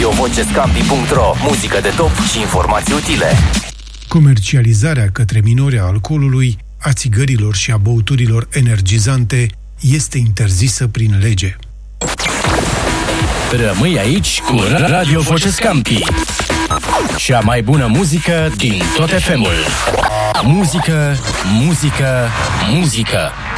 radiovocescampi.ro. Muzică de top și informații utile. Comercializarea către minori a alcoolului, a țigărilor și a băuturilor energizante este interzisă prin lege. Rămâi aici cu Radio Vocescampi. Cea mai bună muzică din tot FM-ul. Muzică, muzică, muzică.